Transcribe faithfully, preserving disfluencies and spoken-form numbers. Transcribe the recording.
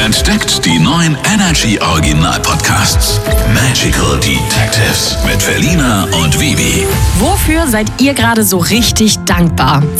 Entdeckt die neuen Energy Original Podcasts. Magical Detectives mit Felina und Vivi. Wofür seid ihr gerade so richtig dankbar?